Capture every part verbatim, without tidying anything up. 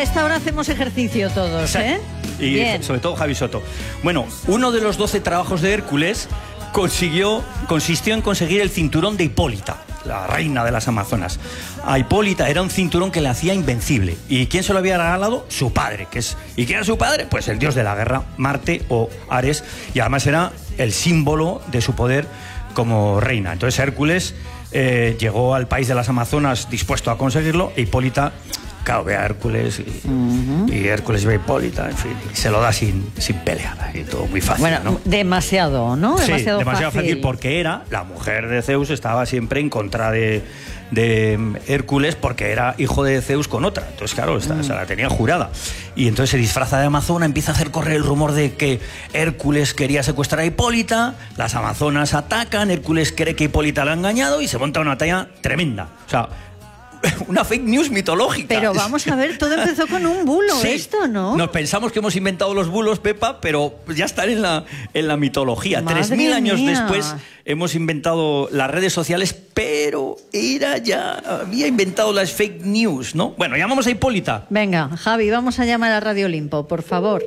esta hora hacemos ejercicio todos, ¿eh? Y Bien. sobre todo Javi Soto. Bueno, uno de los doce trabajos de Hércules consiguió, consistió en conseguir el cinturón de Hipólita, la reina de las Amazonas. A Hipólita era un cinturón que le hacía invencible. ¿Y quién se lo había regalado? Su padre. Que es, ¿Y quién era su padre? Pues el dios de la guerra, Marte o Ares. Y además era el símbolo de su poder como reina. Entonces Hércules eh, llegó al país de las Amazonas dispuesto a conseguirlo. E Hipólita, claro, ve a Hércules y, uh-huh. y Hércules ve a Hipólita, en fin, y se lo da sin, sin pelear. Y todo muy fácil, bueno, ¿no? demasiado, ¿no? Demasiado, sí, demasiado fácil. fácil Porque era, la mujer de Zeus estaba siempre en contra de, de Hércules porque era hijo de Zeus con otra. Entonces, claro, esta, mm. se la tenía jurada. Y entonces se disfraza de amazona, empieza a hacer correr el rumor de que Hércules quería secuestrar a Hipólita, las amazonas atacan, Hércules cree que Hipólita la ha engañado y se monta una batalla tremenda. O sea, una fake news mitológica. Pero vamos a ver, todo empezó con un bulo, sí, esto, ¿no? Nos pensamos que hemos inventado los bulos, Pepa, pero ya están en la, en la mitología. Tres mil años después hemos inventado las redes sociales, pero era ya, había inventado las fake news, ¿no? Bueno, llamamos a Hipólita. Venga, Javi, vamos a llamar a Radio Olimpo, por favor.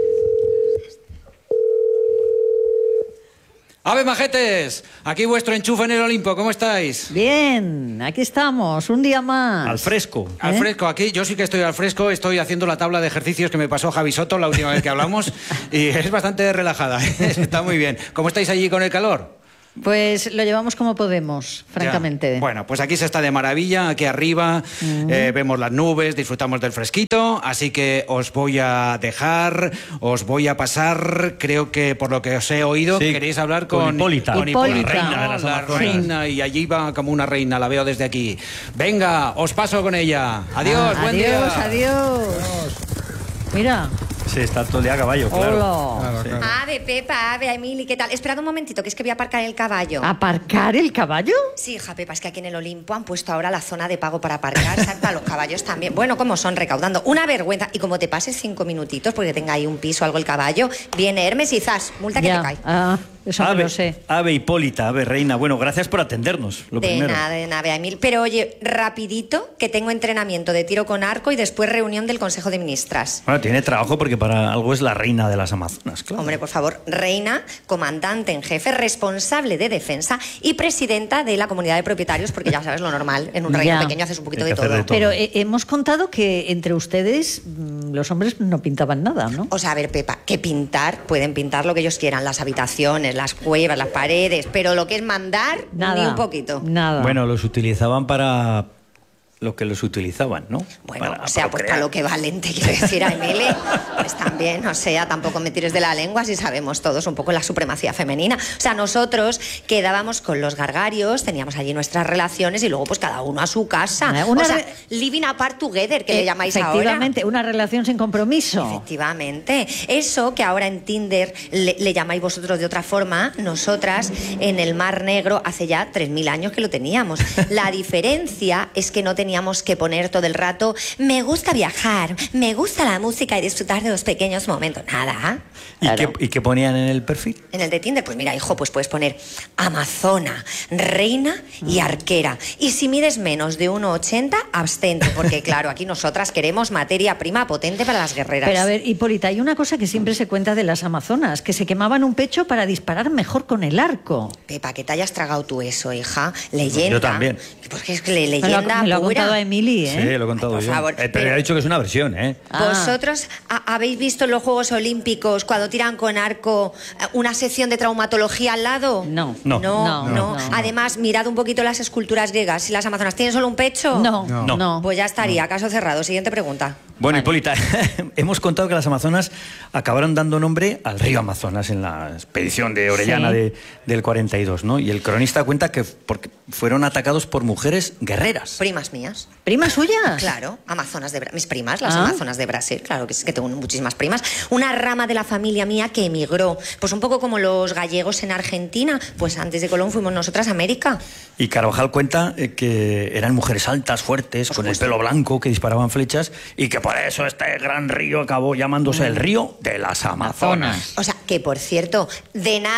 ¡Ave majetes! Aquí vuestro enchufe en el Olimpo, ¿cómo estáis? Bien, aquí estamos, un día más. Al fresco. ¿Eh? Al fresco, aquí yo sí que estoy al fresco, estoy haciendo la tabla de ejercicios que me pasó Javi Soto la última vez que hablamos y es bastante relajada, está muy bien. ¿Cómo estáis allí con el calor? Pues lo llevamos como podemos, francamente. Ya. Bueno, pues aquí se está de maravilla, aquí arriba, uh-huh. eh, vemos las nubes, disfrutamos del fresquito, así que os voy a dejar, os voy a pasar, creo que por lo que os he oído, sí, queréis hablar con, con Hipólita. Con Hipólita, Hipólita. reina de las la reina, y allí va como una reina, la veo desde aquí. Venga, os paso con ella. Adiós, ah, buen adiós, día. Adiós, adiós. Mira. Sí, está todo el día a caballo, claro. Hola. Claro, claro. Ave, Pepa, ave, Emily, ¿qué tal? Esperad un momentito, que es que voy a aparcar el caballo. ¿Aparcar el caballo? Sí, hija, Pepa, es que aquí en el Olimpo han puesto ahora la zona de pago para aparcar, ¿sabes? Para los caballos también. Bueno, como son, recaudando. Una vergüenza. Y como te pases cinco minutitos, porque tenga ahí un piso o algo el caballo, viene Hermes y zas, multa que ya. te cae. Ah, eso ave, no lo sé. Ave Hipólita, ave reina. Bueno, gracias por atendernos, lo de primero. nada, de nada, Emil. Pero oye, rapidito, que tengo entrenamiento de tiro con arco y después reunión del Consejo de Ministras. Bueno, tiene trabajo porque para algo es la reina de las Amazonas, claro. Hombre, por favor, reina, comandante en jefe, responsable de defensa y presidenta de la comunidad de propietarios, porque ya sabes lo normal, en un reino ya. pequeño haces un poquito de todo. de todo. Pero eh, hemos contado que entre ustedes los hombres no pintaban nada, ¿no? O sea, a ver, Pepa, que pintar, pueden pintar lo que ellos quieran, las habitaciones, las cuevas, las paredes, pero lo que es mandar, nada, ni un poquito. Nada. Bueno, los utilizaban para lo que los utilizaban, ¿no? Bueno, para o sea, pues procrear. para lo que valen, te quiero decir, a Emily, pues también, o sea, tampoco me tires de la lengua si sabemos todos un poco la supremacía femenina. O sea, nosotros quedábamos con los gargarios, teníamos allí nuestras relaciones y luego pues cada uno a su casa. Una o sea, re... living apart together, que eh, le llamáis ahora. Efectivamente, una relación sin compromiso. Efectivamente. Eso que ahora en Tinder le, le llamáis vosotros de otra forma, nosotras en el Mar Negro hace ya tres mil años que lo teníamos. La diferencia es que no teníamos que poner todo el rato me gusta viajar, me gusta la música y disfrutar de los pequeños momentos. Nada. ¿Y, Claro. qué, ¿Y qué ponían en el perfil? En el de Tinder, pues mira, hijo, pues puedes poner amazona, reina y arquera. Y si mides menos de uno ochenta, abstente, porque claro, aquí nosotras queremos materia prima potente para las guerreras. Pero a ver, Hipólita, hay una cosa que siempre se cuenta de las amazonas, que se quemaban un pecho para disparar mejor con el arco. Pepa, que te hayas tragado tú eso, hija. Leyenda. Yo también. Pues es que le- Me lo, leyenda ha- me lo ha pura. contado a Emily, ¿eh? Sí, lo he contado Ay, por yo. favor, Eh, pero, pero- ya he dicho que es una versión, ¿eh? Ah. ¿Vosotros ha- habéis visto en los Juegos Olímpicos cuando tiran con arco eh, una sección de traumatología al lado? No. No. No, No, no. no. Además, mirad un poquito las esculturas griegas. Si las amazonas tienen solo un pecho. No, No. no. no. Pues ya estaría, caso cerrado. Siguiente pregunta. Bueno, Hipólita, hemos contado que las Amazonas acabaron dando nombre al río Amazonas en la expedición de Orellana Sí. de, del cuarenta y dos, ¿no? Y el cronista cuenta que porque fueron atacados por mujeres guerreras. Primas mías. ¿Primas suyas? Claro, amazonas de Bra- mis primas, las Ah. amazonas de Brasil, claro que sí que tengo muchísimas primas. Una rama de la familia mía que emigró, pues un poco como los gallegos en Argentina, pues antes de Colón fuimos nosotras a América. Y Carvajal cuenta eh, que eran mujeres altas, fuertes, Por con el supuesto. pelo blanco, que disparaban flechas, y que por eso este gran río acabó llamándose el río de las Amazonas. O sea, que por cierto, de nada,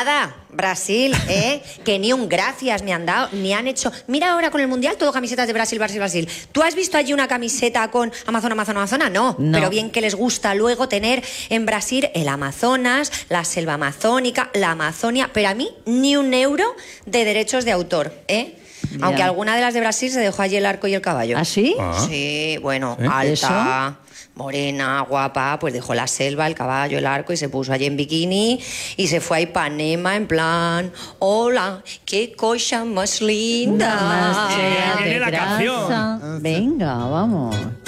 Brasil, ¿eh? Que ni un gracias me han dado, ni han hecho... Mira ahora con el Mundial, todo camisetas de Brasil, Brasil, Brasil. ¿Tú has visto allí una camiseta con Amazon, Amazon, Amazona? No, No. pero bien que les gusta luego tener en Brasil el Amazonas, la selva amazónica, la Amazonia, pero a mí ni un euro de derechos de autor, ¿eh? Ya. Aunque alguna de las de Brasil se dejó allí el arco y el caballo. ¿Ah, sí? Ah. Sí, bueno, ¿Eh? alta, morena, guapa, pues dejó la selva, el caballo, el arco y se puso allí en bikini y se fue a Ipanema en plan, hola, qué cosa más linda. Más Eh, llena de viene la grasa. canción. Venga, vamos.